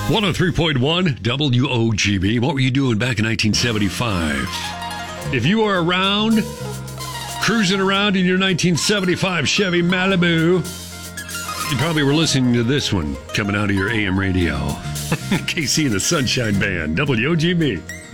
103.1 WOGB. What were you doing back in 1975? If you were around, cruising around in your 1975 Chevy Malibu, you probably were listening to this one coming out of your AM radio. KC and the Sunshine Band, WOGB.